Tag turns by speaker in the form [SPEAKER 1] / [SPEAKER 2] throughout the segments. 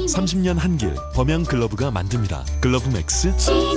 [SPEAKER 1] 30년 한길 범양 글러브가 만듭니다. 글러브 맥스.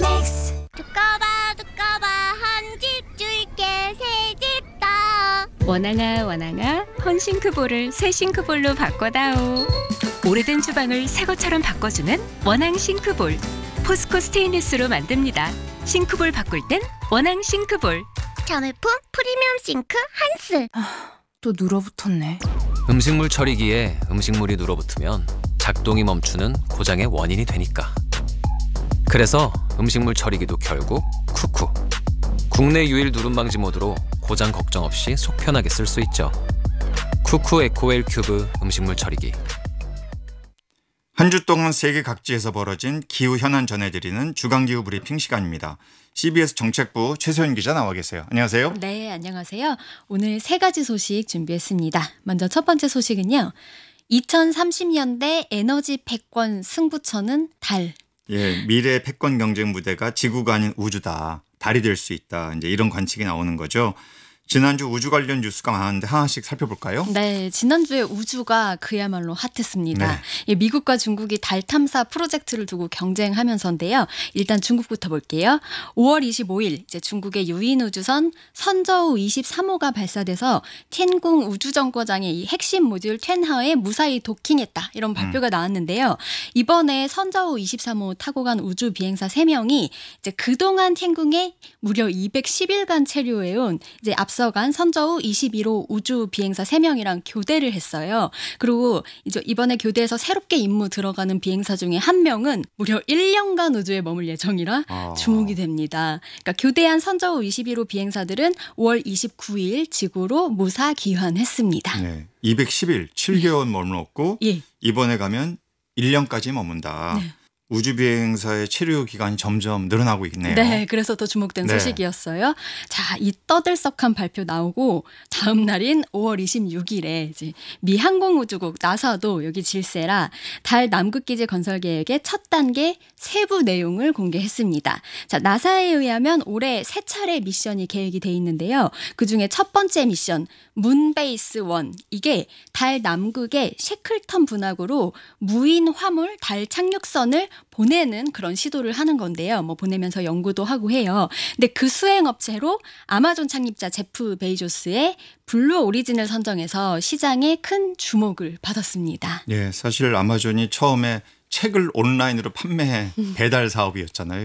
[SPEAKER 2] 두꺼봐 한 집 줄게 새 집 다.
[SPEAKER 3] 원앙아 헌싱크볼을 새 싱크볼로 바꿔다오. 오래된 주방을 새 것처럼 바꿔주는 원앙 싱크볼. 포스코 스테인리스로 만듭니다. 싱크볼 바꿀 땐 원앙 싱크볼.
[SPEAKER 2] 자매품 프리미엄 싱크 한스.
[SPEAKER 4] 또 눌어붙었네.
[SPEAKER 5] 음식물 처리기에 음식물이 눌어붙으면 작동이 멈추는 고장의 원인이 되니까. 그래서 음식물 처리기도 결국 쿠쿠. 국내 유일 누름 방지 모드로 고장 걱정 없이 속 편하게 쓸 수 있죠. 쿠쿠 에코웰 큐브 음식물 처리기.
[SPEAKER 6] 한 주 동안 세계 각지에서 벌어진 기후 현안 전해드리는 주간기후 브리핑 시간입니다. CBS 정책부 최소연 기자 나와 계세요. 안녕하세요.
[SPEAKER 4] 네, 안녕하세요. 오늘 세 가지 소식 준비했습니다. 먼저 첫 번째 소식은요. 2030년대 에너지 패권 승부처는 달.
[SPEAKER 6] 예, 미래 패권 경쟁 무대가 지구가 아닌 우주다. 달이 될 수 있다. 이제 이런 관측이 나오는 거죠. 지난주 우주 관련 뉴스가 많은데 하나씩 살펴볼까요?
[SPEAKER 4] 네, 지난주에 우주가 그야말로 핫했습니다.
[SPEAKER 6] 네.
[SPEAKER 4] 예, 미국과 중국이 달 탐사 프로젝트를 두고 경쟁하면서인데요. 일단 중국부터 볼게요. 5월 25일 이제 중국의 유인 우주선 선저우 23호가 발사돼서 텐궁 우주정거장의 이 핵심 모듈 텐하에 무사히 도킹했다. 이런 발표가 나왔는데요. 이번에 선저우 23호 타고 간 우주 비행사 3명이 이제 그동안 텐궁에 무려 210일간 체류해온 이제 앞서간 선저우 21호 우주 비행사 3명이랑 교대를 했어요. 그리고 이제 이번에 교대에서 새롭게 임무 들어가는 비행사 중에 한 명은 무려 1년간 우주에 머물 예정이라 주목이 됩니다. 그러니까 교대한 선저우 21호 비행사들은 5월 29일 지구로 무사 귀환했습니다.
[SPEAKER 6] 네, 210일, 7개월 머물렀고
[SPEAKER 4] 예.
[SPEAKER 6] 이번에 가면 1년까지 머문다.
[SPEAKER 4] 네.
[SPEAKER 6] 우주 비행사의 체류 기간이 점점 늘어나고 있네요.
[SPEAKER 4] 네, 그래서 더 주목된
[SPEAKER 6] 네.
[SPEAKER 4] 소식이었어요. 자, 이 떠들썩한 발표 나오고 다음 날인 5월 26일에 이제 미 항공우주국 나사도 여기 질세라 달 남극기지 건설 계획의 첫 단계 세부 내용을 공개했습니다. 자, 나사에 의하면 올해 3차례 미션이 계획이 돼 있는데요. 그중에 첫 번째 미션 문베이스 1 이게 달 남극의 셰클턴 분학으로 무인 화물 달 착륙선을 보내는 그런 시도를 하는 건데요. 뭐 보내면서 연구도 하고 해요. 근데 그 수행 업체로 아마존 창립자 제프 베이조스의 블루 오리진을 선정해서 시장에 큰 주목을 받았습니다.
[SPEAKER 6] 예, 사실 아마존이 처음에 책을 온라인으로 판매 배달 사업이었잖아요.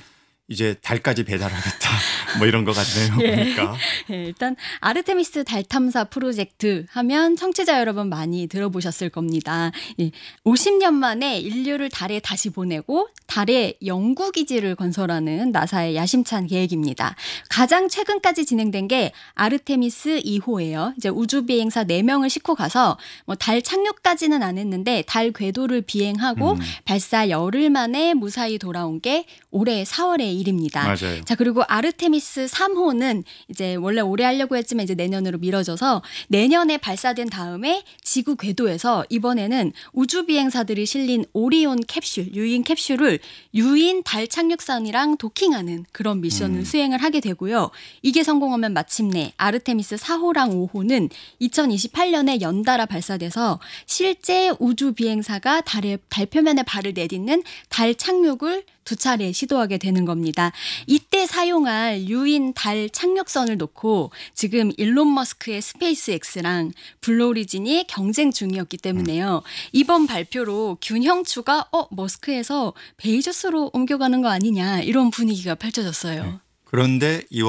[SPEAKER 6] 이제 달까지 배달하겠다. 뭐 이런 것 같네요.
[SPEAKER 4] 예.
[SPEAKER 6] 그러니까.
[SPEAKER 4] 예, 일단 아르테미스 달 탐사 프로젝트 하면 청취자 여러분 많이 들어보셨을 겁니다. 50년 만에 인류를 달에 다시 보내고 달에 연구기지를 건설하는 나사의 야심찬 계획입니다. 가장 최근까지 진행된 게 아르테미스 2호예요. 이제 우주 비행사 4명을 싣고 가서 뭐 달 착륙까지는 안 했는데 달 궤도를 비행하고 발사 열흘 만에 무사히 돌아온 게 올해 4월의 일입니다.
[SPEAKER 6] 맞아요.
[SPEAKER 4] 자, 그리고 아르테미스 3호는 이제 원래 올해 하려고 했지만 이제 내년으로 미뤄져서 내년에 발사된 다음에 지구 궤도에서 이번에는 우주 비행사들이 실린 오리온 캡슐, 유인 캡슐을 유인 달 착륙선이랑 도킹하는 그런 미션을 수행을 하게 되고요. 이게 성공하면 마침내 아르테미스 4호랑 5호는 2028년에 연달아 발사돼서 실제 우주 비행사가 달 표면에 발을 내딛는 달 착륙을 2차례 시도하게 되는 겁니다. 이때 사용할 유인 달 착륙선을 놓고 지금 일론 머스크의 스페이스X랑 블루오리진이 경쟁 중이었기 때문에요. 이번 발표로 균형추가 머스크에서 베이조스로 옮겨가는 거 아니냐 이런 분위기가 펼쳐졌어요.
[SPEAKER 6] 그런데 이